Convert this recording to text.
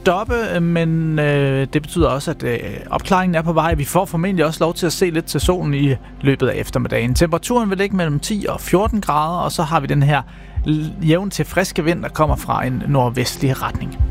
stoppe, men det betyder også, at opklaringen er på vej. Vi får formentlig også lov til at se lidt til solen i løbet af eftermiddagen. Temperaturen vil ligge mellem 10 og 14 grader, og så har vi den her jævn til friske vind, der kommer fra en nordvestlig retning.